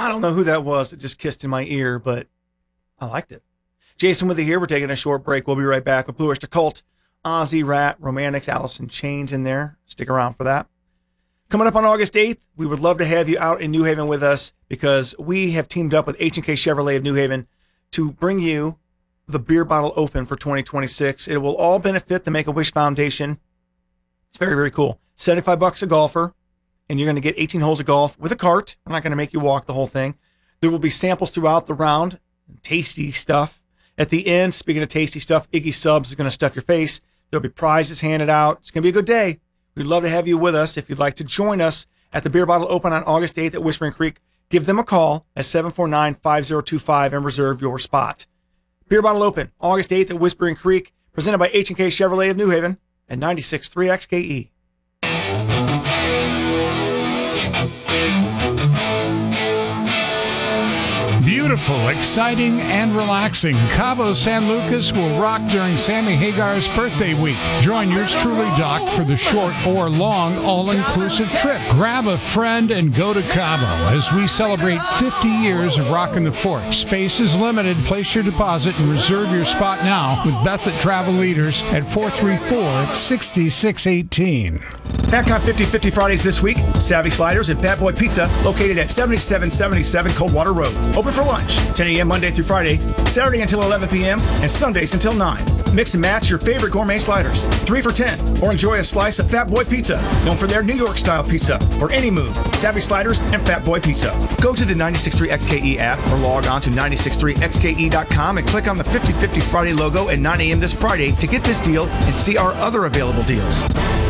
I don't know who that was that just kissed in my ear, but I liked it. Jason with you here. We're taking a short break. We'll be right back with Blue Oyster Cult, Ozzy Rat, Romantics, Alice in Chains in there. Stick around for that. Coming up on August 8th, we would love to have you out in New Haven with us because we have teamed up with H&K Chevrolet of New Haven to bring you the Beer Bottle Open for 2026. It will all benefit the Make-A-Wish Foundation. It's very, very cool. $75 a golfer, and you're going to get 18 holes of golf with a cart. I'm not going to make you walk the whole thing. There will be samples throughout the round, tasty stuff. At the end, speaking of tasty stuff, Iggy Subs is going to stuff your face. There'll be prizes handed out. It's going to be a good day. We'd love to have you with us. If you'd like to join us at the Beer Bottle Open on August 8th at Whispering Creek, give them a call at 749-5025 and reserve your spot. Beer Bottle Open, August 8th at Whispering Creek, presented by H&K Chevrolet of New Haven and 96.3 XKE. Beautiful, exciting, and relaxing. Cabo San Lucas will rock during Sammy Hagar's birthday week. Join yours truly, Doc, for the short or long all-inclusive trip. Grab a friend and go to Cabo as we celebrate 50 years of rocking the fort. Space is limited. Place your deposit and reserve your spot now with Beth at Travel Leaders at 434-6618. PACCON 50/50 Fridays this week. Savvy Sliders and Fat Boy Pizza located at 7777 Coldwater Road. Open for lunch, 10 a.m. Monday through Friday, Saturday until 11 p.m., and Sundays until 9. Mix and match your favorite gourmet sliders, 3 for $10, or enjoy a slice of Fat Boy Pizza, known for their New York-style pizza. For any mood, Savvy Sliders and Fat Boy Pizza. Go to the 96.3 XKE app or log on to 96.3xke.com and click on the 50/50 Friday logo at 9 a.m. this Friday to get this deal and see our other available deals.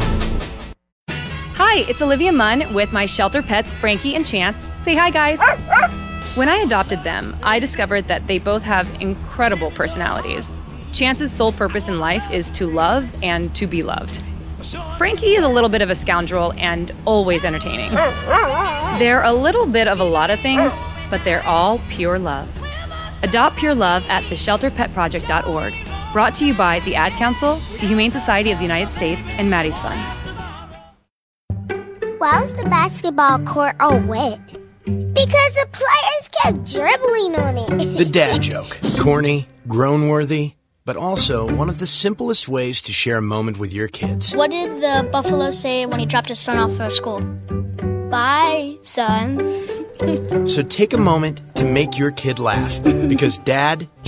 Hi, it's Olivia Munn with my shelter pets, Frankie and Chance. Say hi, guys. When I adopted them, I discovered that they both have incredible personalities. Chance's sole purpose in life is to love and to be loved. Frankie is a little bit of a scoundrel and always entertaining. They're a little bit of a lot of things, but they're all pure love. Adopt pure love at theshelterpetproject.org. Brought to you by the Ad Council, the Humane Society of the United States, and Maddie's Fund. Why was the basketball court all wet? Because the players kept dribbling on it. The dad joke. Corny, groan-worthy, but also one of the simplest ways to share a moment with your kids. What did the buffalo say when he dropped his son off for school? Bye, son. So take a moment to make your kid laugh, because dad